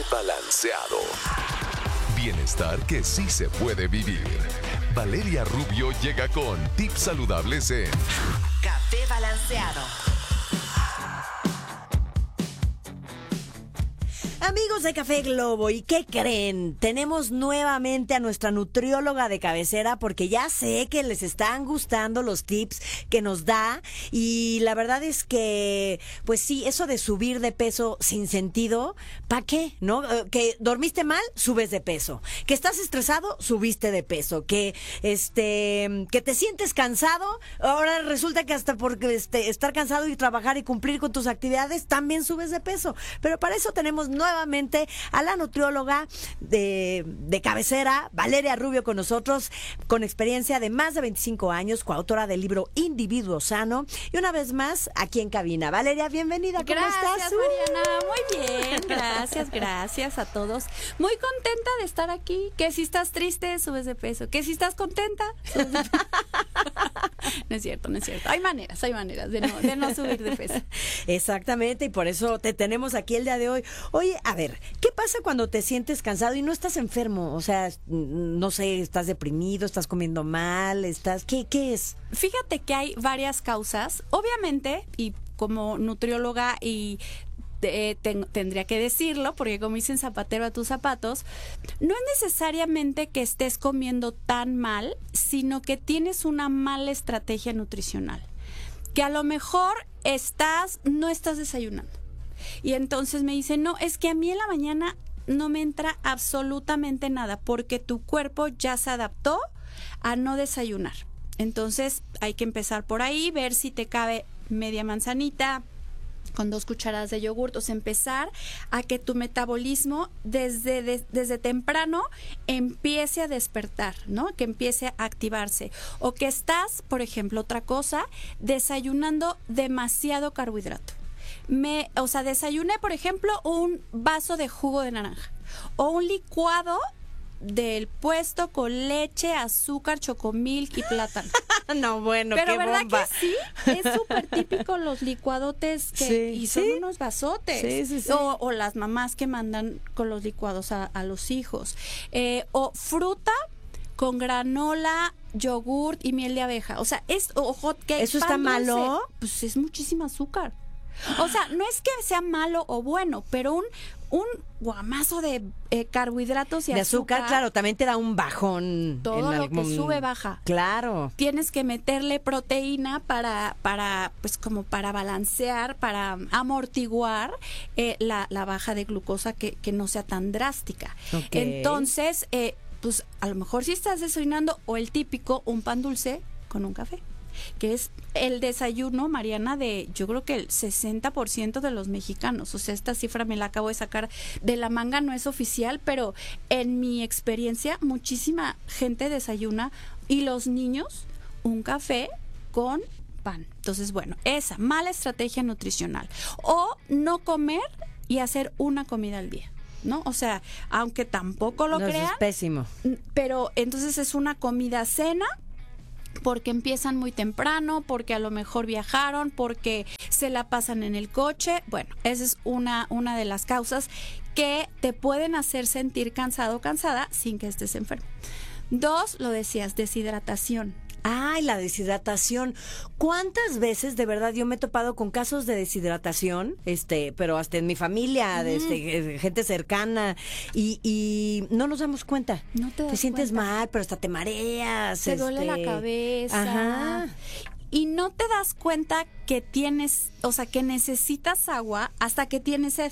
Balanceado. Bienestar que sí se puede vivir. Valeria Rubio llega con tips saludables en Café Balanceado. Amigos de Café Globo, ¿y qué creen? Tenemos nuevamente a nuestra nutrióloga de cabecera porque ya sé que les están gustando los tips que nos da y la verdad es que, pues sí, eso de subir de peso sin sentido, ¿para qué? ¿No? Que dormiste mal, subes de peso. Que estás estresado, subiste de peso. Que te sientes cansado, ahora resulta que hasta por estar cansado y trabajar y cumplir con tus actividades, también subes de peso. Pero para eso tenemos nuevamente a la nutrióloga de cabecera, Valeria Rubio, con nosotros, con experiencia de más de 25 años, coautora del libro Individuo Sano, y una vez más aquí en cabina. Valeria, bienvenida, ¿cómo estás? Gracias, Mariana, muy bien, gracias a todos. Muy contenta de estar aquí, que si estás triste, subes de peso, que si estás contenta, subes de peso. No es cierto. Hay maneras de no subir de peso. Exactamente, y por eso te tenemos aquí el día de hoy. Oye, a ver, ¿qué pasa cuando te sientes cansado y no estás enfermo? O sea, no sé, estás deprimido, estás comiendo mal, ¿qué es? Fíjate que hay varias causas, obviamente, y como nutrióloga y tendría que decirlo, porque como dicen zapatero a tus zapatos, no es necesariamente que estés comiendo tan mal, sino que tienes una mala estrategia nutricional, que a lo mejor no estás desayunando. Y entonces me dicen, no, es que a mí en la mañana no me entra absolutamente nada, porque tu cuerpo ya se adaptó a no desayunar. Entonces hay que empezar por ahí, ver si te cabe media manzanita con 2 cucharadas de yogur, o sea, empezar a que tu metabolismo desde temprano empiece a despertar, ¿no? Que empiece a activarse. O que estás, por ejemplo, otra cosa, desayunando demasiado carbohidrato. Desayuné, por ejemplo, un vaso de jugo de naranja o un licuado del puesto con leche, azúcar, chocomilk y plátano. No, bueno, pero qué ¿verdad bomba? que sí? Es súper típico los licuadotes y son unos vasotes. Sí. O las mamás que mandan con los licuados a los hijos. O fruta con granola, yogurt y miel de abeja. O sea, hot cake. ¿Eso está malo? Pues es muchísimo azúcar. O sea, no es que sea malo o bueno, pero un guamazo de carbohidratos y de azúcar, claro, también te da un bajón. Todo lo que sube, baja. Claro. Tienes que meterle proteína para pues como para balancear, para amortiguar la baja de glucosa que no sea tan drástica. Okay. Entonces, pues a lo mejor si estás desayunando o el típico, un pan dulce con un café, que es el desayuno, Mariana, yo creo que el 60% de los mexicanos. O sea, esta cifra me la acabo de sacar de la manga, no es oficial, pero en mi experiencia muchísima gente desayuna, y los niños un café con pan. Entonces, bueno, esa mala estrategia nutricional. O no comer y hacer una comida al día, ¿no? O sea, aunque tampoco lo crean, es pésimo. pero entonces es una comida cena, porque empiezan muy temprano, porque a lo mejor viajaron, porque se la pasan en el coche. Bueno, esa es una de las causas que te pueden hacer sentir cansado o cansada sin que estés enfermo. 2, lo decías, deshidratación. Ay, la deshidratación. ¿Cuántas veces de verdad yo me he topado con casos de deshidratación? Pero hasta en mi familia, gente cercana, y no nos damos cuenta. No te das Te sientes cuenta. mal, pero hasta te mareas. Te duele la cabeza. Ajá. Y no te das cuenta que que necesitas agua hasta que tienes sed.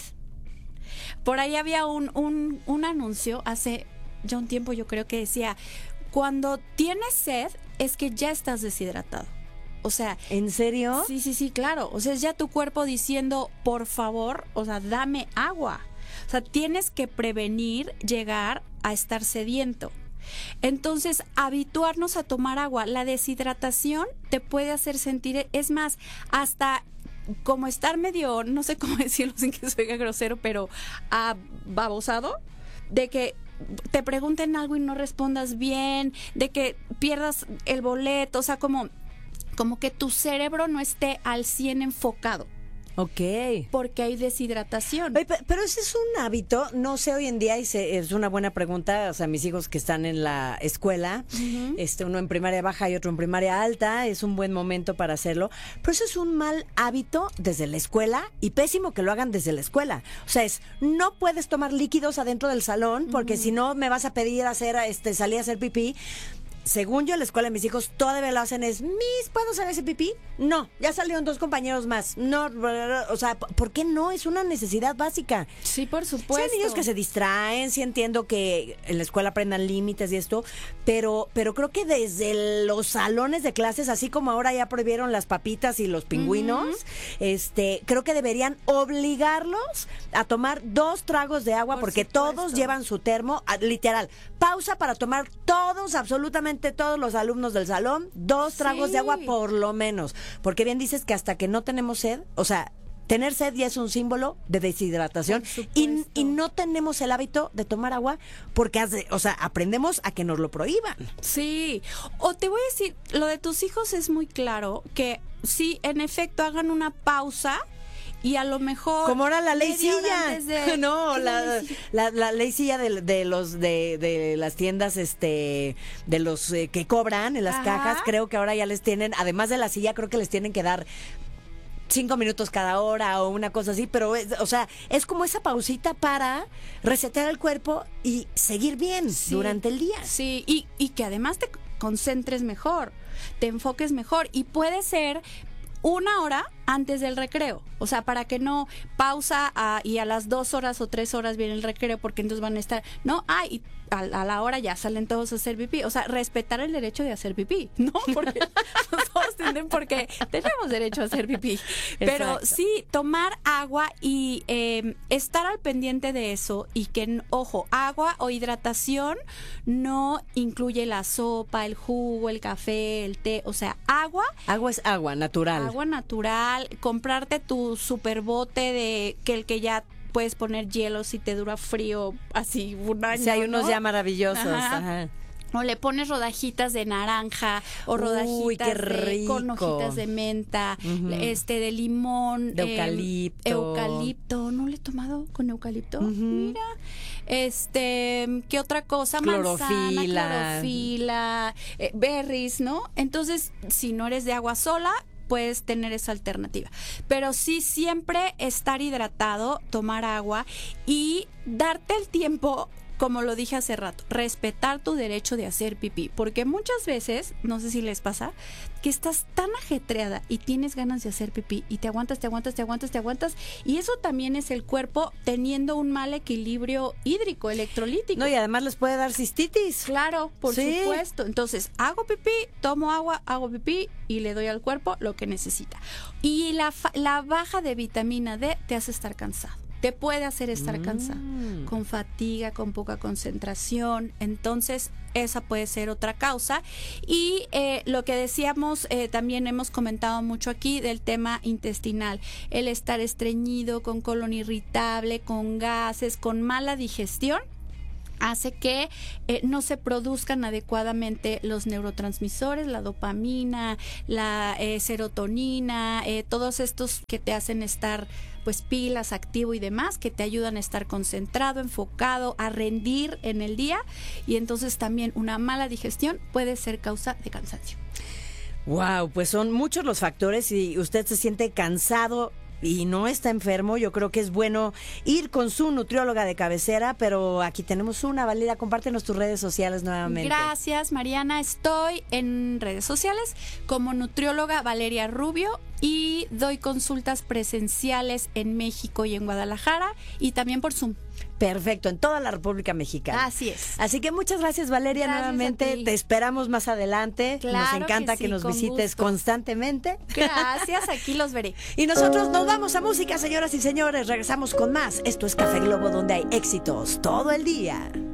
Por ahí había un anuncio hace ya un tiempo, yo creo, que decía: cuando tienes sed es que ya estás deshidratado. O sea, ¿en serio? Sí, claro. O sea, es ya tu cuerpo diciendo, por favor, o sea, dame agua. O sea, tienes que prevenir llegar a estar sediento. Entonces, habituarnos a tomar agua. La deshidratación te puede hacer sentir, es más, hasta como estar medio, no sé cómo decirlo sin que se oiga grosero, pero babosado, de que te pregunten algo y no respondas bien, de que pierdas el boleto, o sea, como que tu cerebro no esté al 100 enfocado. Ok. porque hay deshidratación. Oye, pero ese es un hábito, no sé hoy en día, es una buena pregunta, o sea, mis hijos que están en la escuela, uno en primaria baja y otro en primaria alta, es un buen momento para hacerlo, pero eso es un mal hábito desde la escuela y pésimo que lo hagan desde la escuela. O sea, no puedes tomar líquidos adentro del salón porque si no me vas a pedir salir a hacer pipí. Según yo, en la escuela de mis hijos todavía lo hacen Miss, ¿puedo hacer ese pipí? No, ya salieron 2 compañeros más. No, o sea, ¿por qué no? Es una necesidad básica. Sí, por supuesto. Sí, hay niños que se distraen, sí entiendo que en la escuela aprendan límites y esto, pero creo que desde los salones de clases, así como ahora ya prohibieron las papitas y los pingüinos, creo que deberían obligarlos a tomar 2 tragos de agua, porque todos llevan su termo, literal, pausa para tomar absolutamente todos los alumnos del salón, 2 tragos de agua por lo menos, porque bien dices que hasta que no tenemos sed, o sea, tener sed ya es un símbolo de deshidratación y no tenemos el hábito de tomar agua porque, aprendemos a que nos lo prohíban. Sí, o te voy a decir, lo de tus hijos es muy claro, que sí, en efecto, hagan una pausa. Y a lo mejor... Como ahora la ley silla. No, la ley silla de las tiendas, de los que cobran en las cajas, creo que ahora ya les tienen, además de la silla, creo que les tienen que dar 5 minutos cada hora o una cosa así, pero es como esa pausita para resetear el cuerpo y seguir bien durante el día. Sí, y que además te concentres mejor, te enfoques mejor, y puede ser 1 hora antes del recreo, o sea, para que no pausa y a las 2 horas o 3 horas viene el recreo, porque entonces van a estar, y a la hora ya salen todos a hacer pipí, o sea, respetar el derecho de hacer pipí, ¿no? Porque todos tienen, porque tenemos derecho a hacer pipí, pero sí, tomar agua y estar al pendiente de eso, y que, ojo, agua o hidratación no incluye la sopa, el jugo, el café, el té, o sea, agua. Agua es agua, natural. Agua natural, comprarte tu super bote el que ya puedes poner hielo si te dura frío así un año. Sí, hay unos ya maravillosos. Ajá. O le pones rodajitas de naranja o rodajitas con hojitas de menta, de limón, de eucalipto. No le he tomado con eucalipto. Mira. ¿Qué otra cosa? Manzana, clorofila, berries, ¿no? Entonces, si no eres de agua sola, puedes tener esa alternativa. Pero sí, siempre estar hidratado, tomar agua y darte el tiempo, como lo dije hace rato, respetar tu derecho de hacer pipí, porque muchas veces, no sé si les pasa, que estás tan ajetreada y tienes ganas de hacer pipí y te aguantas, y eso también es el cuerpo teniendo un mal equilibrio hídrico, electrolítico. No, y además les puede dar cistitis. Claro, por supuesto. Entonces, hago pipí, tomo agua, hago pipí y le doy al cuerpo lo que necesita. Y la baja de vitamina D te hace estar cansado. Te puede hacer estar cansado, con fatiga, con poca concentración. Entonces, esa puede ser otra causa. Y lo que decíamos, también hemos comentado mucho aquí del tema intestinal. El estar estreñido, con colon irritable, con gases, con mala digestión, hace que no se produzcan adecuadamente los neurotransmisores, la dopamina, la serotonina, todos estos que te hacen estar pues pilas, activo y demás, que te ayudan a estar concentrado, enfocado, a rendir en el día, y entonces también una mala digestión puede ser causa de cansancio. Wow, pues son muchos los factores. Si usted se siente cansado y no está enfermo, yo creo que es bueno ir con su nutrióloga de cabecera, pero aquí tenemos una. Valeria, compártenos tus redes sociales nuevamente. Gracias, Mariana. Estoy en redes sociales como nutrióloga Valeria Rubio y doy consultas presenciales en México y en Guadalajara y también por Zoom. Perfecto, en toda la República Mexicana. Así es. Así que muchas gracias, Valeria, nuevamente. Te esperamos más adelante. Claro, nos encanta que nos visites constantemente. Gracias, aquí los veré. Y nosotros nos vamos a música, señoras y señores. Regresamos con más. Esto es Café Globo, donde hay éxitos todo el día.